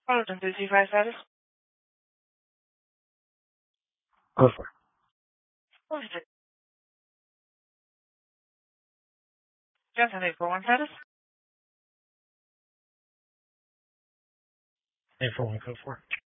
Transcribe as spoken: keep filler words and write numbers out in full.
Fullerton, three two five status. Go for it. What is it? Johnson, eight four one status. eight four one, code four.